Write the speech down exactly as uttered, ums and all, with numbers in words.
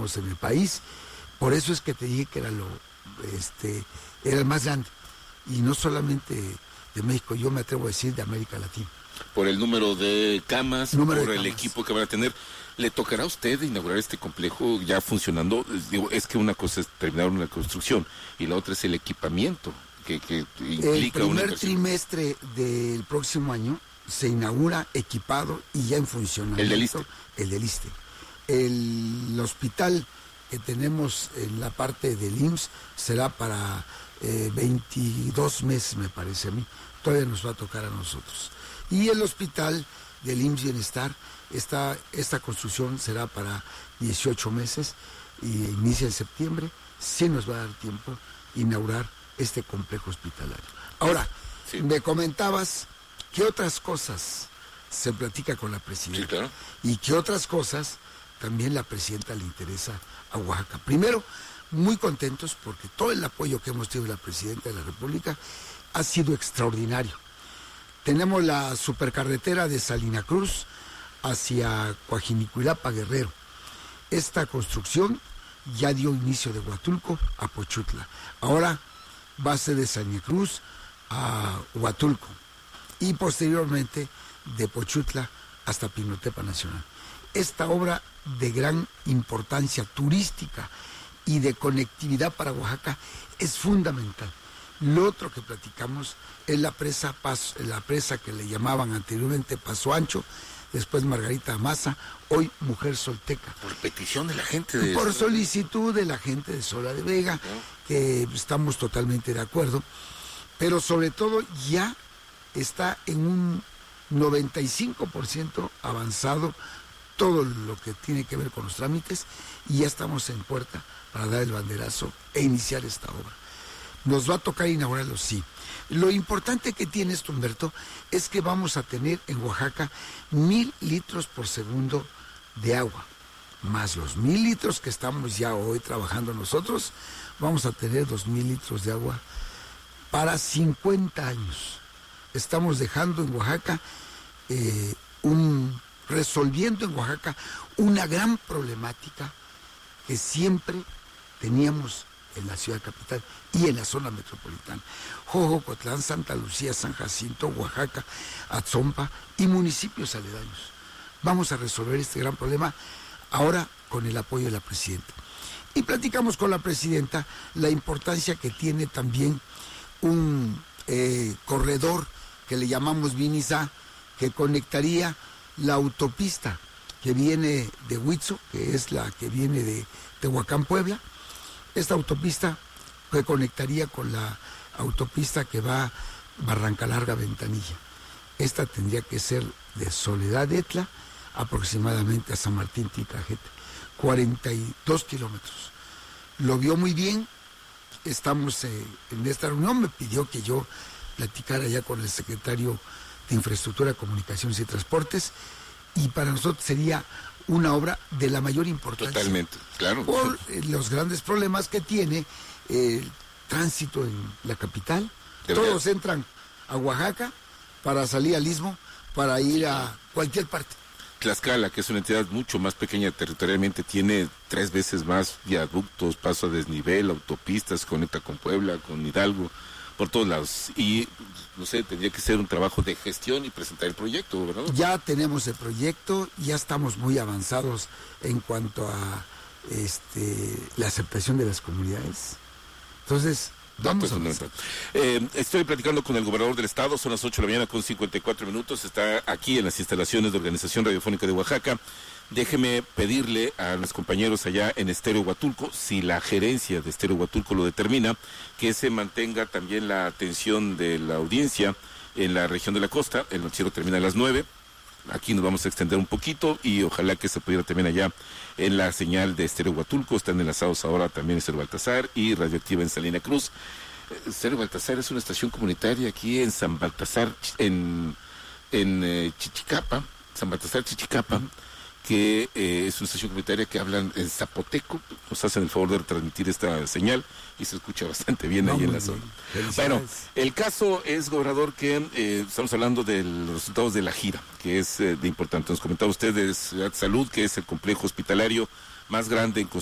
tenemos en el país. Por eso es que te dije que era lo, este, era el más grande. Y no solamente de México, yo me atrevo a decir de América Latina. Por el número de camas, número por de el camas. equipo que van a tener. ¿Le tocará a usted inaugurar este complejo ya funcionando? Digo, es que una cosa es terminar una construcción y la otra es el equipamiento que, que implica el una primer inversión. trimestre del próximo año se inaugura equipado y ya en funcionamiento. El del ISSSTE. El del ISSSTE. El hospital que tenemos en la parte del I M S S será para eh, veintidós meses, me parece a mí. Todavía nos va a tocar a nosotros. Y el hospital del I M S S Bienestar, esta, esta construcción será para dieciocho meses y inicia en septiembre. Sí nos va a dar tiempo inaugurar este complejo hospitalario. Ahora, sí. Me comentabas qué otras cosas se platica con la presidenta. Sí, claro. Y qué otras cosas también la presidenta le interesa a Oaxaca. Primero, muy contentos porque todo el apoyo que hemos tenido de la presidenta de la República ha sido extraordinario. Tenemos la supercarretera de Salina Cruz hacia Coajinicuilapa, Guerrero. Esta construcción ya dio inicio de Huatulco a Pochutla. Ahora va a ser de Salina Cruz a Huatulco y posteriormente de Pochutla hasta Pinotepa Nacional. Esta obra de gran importancia turística y de conectividad para Oaxaca es fundamental. Lo otro que platicamos es la presa Paso, la presa que le llamaban anteriormente Paso Ancho, después Margarita Maza, hoy Mujer Solteca. Por petición de la gente de... Por solicitud de la gente de Sola de Vega, que estamos totalmente de acuerdo, pero sobre todo ya está en un noventa y cinco por ciento avanzado todo lo que tiene que ver con los trámites y ya estamos en puerta para dar el banderazo e iniciar esta obra. Nos va a tocar inaugurarlo, sí. Lo importante que tiene esto, Humberto, es que vamos a tener en Oaxaca mil litros por segundo de agua, más los mil litros que estamos ya hoy trabajando nosotros, vamos a tener dos mil litros de agua para cincuenta años. Estamos dejando en Oaxaca, eh, un, resolviendo en Oaxaca una gran problemática que siempre teníamos en la ciudad capital y en la zona metropolitana. Jojocotlán, Santa Lucía, San Jacinto, Oaxaca, Atzompa y municipios aledaños. Vamos a resolver este gran problema ahora con el apoyo de la presidenta. Y platicamos con la presidenta la importancia que tiene también un eh, corredor que le llamamos Vinizá, que conectaría la autopista que viene de Huitzo, que es la que viene de Tehuacán, Puebla. Esta autopista que conectaría con la autopista que va Barranca Larga, Ventanilla. Esta tendría que ser de Soledad Etla aproximadamente a San Martín Tilcajete, cuarenta y dos kilómetros. Lo vio muy bien, estamos eh, en esta reunión, me pidió que yo platicara ya con el secretario de Infraestructura, Comunicaciones y Transportes, y para nosotros sería una obra de la mayor importancia. Totalmente, claro. Por eh, los grandes problemas que tiene eh, el tránsito en la capital. Todos entran a Oaxaca para salir al Istmo, para ir a cualquier parte. Tlaxcala, que es una entidad mucho más pequeña territorialmente, tiene tres veces más viaductos, paso a desnivel, autopistas, conecta con Puebla, con Hidalgo, por todos lados. Y, no sé, tendría que ser un trabajo de gestión y presentar el proyecto, ¿verdad? Ya tenemos el proyecto, ya estamos muy avanzados en cuanto a este, la aceptación de las comunidades. Entonces, vamos a avanzar. Eh, estoy platicando con el gobernador del estado, son las ocho de la mañana con cincuenta y cuatro minutos, está aquí en las instalaciones de Organización Radiofónica de Oaxaca. Déjeme pedirle a los compañeros allá en Estéreo Huatulco, si la gerencia de Estéreo Huatulco lo determina, que se mantenga también la atención de la audiencia en la región de la costa. El noticiero termina a las nueve. Aquí nos vamos a extender un poquito y ojalá que se pudiera también allá en la señal de Estéreo Huatulco. Están enlazados ahora también Estéreo Baltasar y Radioactiva en Salina Cruz. Estéreo Baltasar es una estación comunitaria aquí en San Baltasar, en, en eh, Chichicapa, San Baltasar, Chichicapa, que eh, es una estación comunitaria que hablan en zapoteco. Nos hacen el favor de transmitir esta señal y se escucha bastante bien no, ahí en la zona. Bueno, el caso es, gobernador, que eh, estamos hablando de los resultados de la gira, que es eh, de importante. Nos comentaba usted de Ciudad Salud, que es el complejo hospitalario más grande en